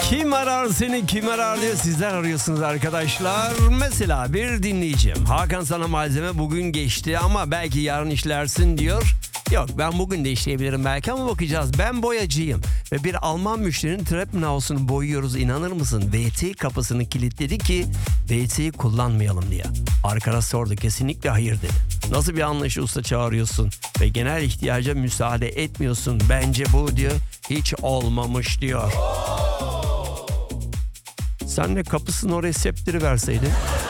Kim arar seni, kim arar diye sizler arıyorsunuz arkadaşlar. Mesela bir dinleyicim, Hakan sana malzeme bugün geçti ama belki yarın işlersin diyor. Yok, ben bugün de işleyebilirim belki ama bakacağız. Ben boyacıyım ve bir Alman müşterinin Treppenhaus'unu boyuyoruz, inanır mısın? WC kapısını kilitledi ki WC'yi kullanmayalım diye. Arkadaş sordu, kesinlikle hayır dedi. Nasıl bir anlayışı usta çağırıyorsun ve genel ihtiyaca müsaade etmiyorsun? Bence bu diyor hiç olmamış diyor. Sen de kapısını oraya septiri verseydin.